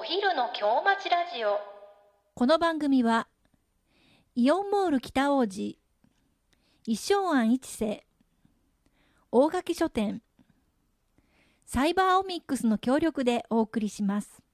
お昼の京町ラジオ。 この番組はイオンモール北王子、一升庵一世、大垣書店、サイバーオミックスの協力でお送りします。